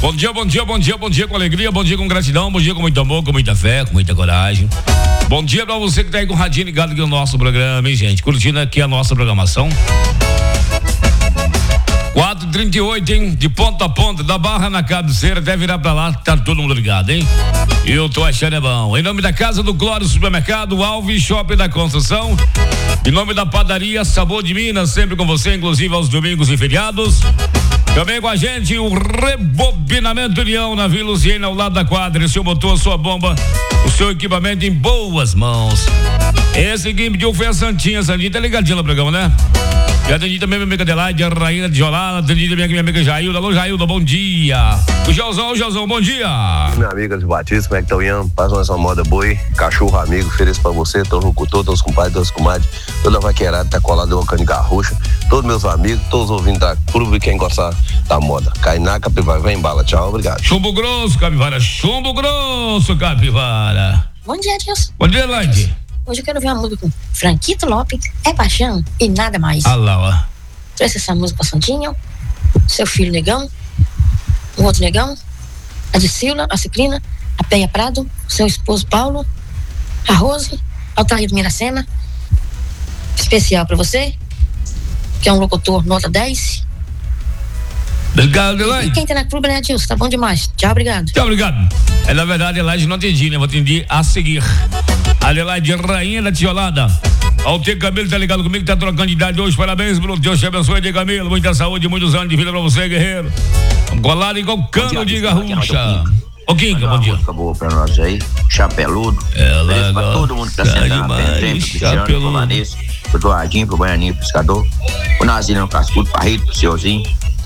Bom dia, bom dia, bom dia, bom dia com alegria, bom dia com gratidão, bom dia com muito amor, com muita fé, com muita coragem. Bom dia pra você que tá aí com o radinho ligado aqui no nosso programa, hein, gente? Curtindo aqui a nossa programação. 4h38, hein? De ponta a ponta, da Barra na cabeceira, até virar pra lá, tá todo mundo ligado, hein? Eu tô achando é bom. Em nome da Casa do Glória Supermercado, Alves Shopping da Construção, em nome da Padaria Sabor de Minas, sempre com você, inclusive aos domingos e feriados. Também com a gente o Rebobinamento União na Vila Luciana, ao lado da quadra, seu motor, sua bomba, o seu equipamento em boas mãos. Esse que me pediu foi a Santinha tá ligadinha no programa, né? E atendi também minha amiga Adelaide, a Rainha de Jolada, atendi também minha amiga Jailda. Alô, Jailda, bom dia. O Gelzão, bom dia. Minha amiga de Batista, como é que tá o Ian? Faz uma moda boa, cachorro amigo, ofereço pra você, todos os locutores, todos os compadres, todos os comadres, toda a vaqueirada, tá colado em uma cana de garrucha, todos meus amigos, todos os ouvintes da clube, quem gostar da moda. Cainá, Capivara, vem bala, tchau, obrigado. Chumbo grosso, Capivara, chumbo grosso, Capivara. Bom dia, Deus. Bom dia, Adelaide. Hoje eu quero ver uma música com Franquito Lopes, É Paixão e Nada Mais. Ah lá, ó. Trouxe essa música pra Santinho, seu filho Negão, o outro Negão, a Dicila, a Ciprina, a Peia Prado, seu esposo Paulo, a Rose, Altair do Miracema. Especial pra você, que é um locutor nota 10. Obrigado, Adelaide. E quem tá na clube, né, Adilson? Tá bom demais. Tchau, obrigado. Tchau, obrigado. Na verdade, Adelaide não atendi, né? Vou atender a seguir. Adelaide, Rainha da Tijolada. Alter Camilo tá ligado comigo, tá trocando de idade hoje. Parabéns, Bruno. Deus te abençoe, de Camilo. Muita saúde, muitos anos de vida pra você, guerreiro. Colado igual cano de garrucha. Ô, Kinga, bom dia. Música boa pra nós aí. Chapeludo. Ela pra todo mundo que tá sentado. Pro Cristiano, pro Vanessa, pro Eduardinho, pro Baianinho, pro Pescador. Pro Nazinho no Cascudo, pro Rito, pro Seuzinho.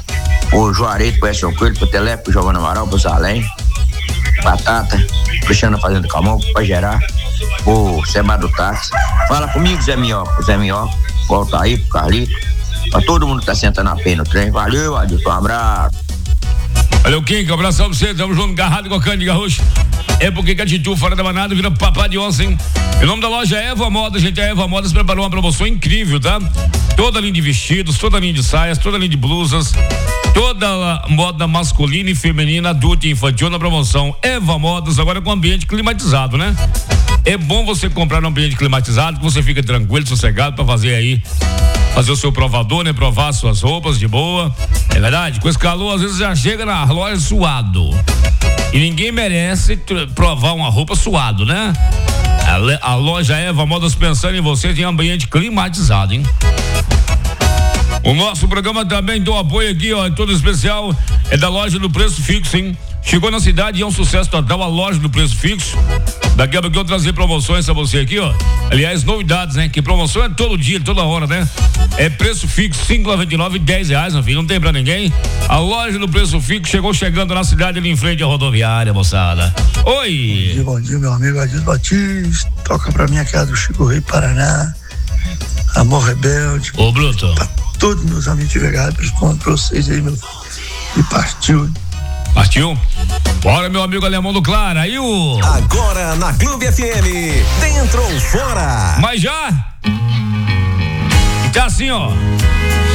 O Juarez, pro Edson Coelho, pro Telepe, pro Giovanna Amaral, pro Zalém, Batata, pro Cristiano Fazenda Calmão, pro Gerar, pro Seba do Táxi. Fala comigo, Zé Minhoca, pro Zé Minhoca, pro Altair, pro Carlito, pra todo mundo que tá sentando a pé no trem. Valeu, Adilson, um abraço. Valeu, Kinga, abração pra você, tamo junto, agarrado com a cana de garrucha. É porque que a Titu fora da manada vira papá de onça, hein? Em nome da loja Eva Moda, gente, a Eva Modas preparou uma promoção incrível, tá? Toda linha de vestidos, toda linha de saias, toda linha de blusas, toda a moda masculina e feminina, adulta e infantil na promoção Eva Modas, agora com ambiente climatizado, né? É bom você comprar no ambiente climatizado, que você fica tranquilo, sossegado pra fazer aí, fazer o seu provador, né? Provar suas roupas de boa. É verdade? Com esse calor, às vezes já chega na loja suado. E ninguém merece provar uma roupa suado, né? A loja Eva Modas pensando em você, tem ambiente climatizado, hein? O nosso programa também deu apoio aqui, ó, em todo especial, é da loja do Preço Fixo, hein? Chegou na cidade e é um sucesso total a loja do Preço Fixo. Daqui a pouco eu vou trazer promoções pra você aqui, ó. Aliás, novidades, né? Que promoção é todo dia, toda hora, né? É Preço Fixo, R$5,99 e R$10, meu filho, não tem pra ninguém. A loja do Preço Fixo chegando na cidade ali em frente à rodoviária, moçada. Oi! Bom dia, meu amigo Adilson Batista. Toca pra mim aquela do Chico Rei Paraná. Amor Rebelde. Ô, Bruto. Pra todos meus amigos de Vegado, principalmente pra vocês aí, meu. E partiu. Partiu? Bora, meu amigo alemão do Clara. E o... Agora na Clube FM, dentro ou fora? Mas já? E tá assim, ó.